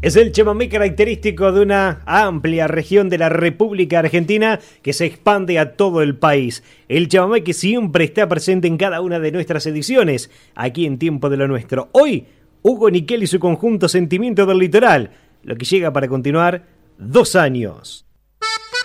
Es el chamamé característico de una amplia región de la República Argentina que se expande a todo el país. El chamamé que siempre está presente en cada una de nuestras ediciones, aquí en Tiempo de lo Nuestro. Hoy, Hugo Niquel y su conjunto Sentimiento del Litoral, lo que llega para continuar 2 años.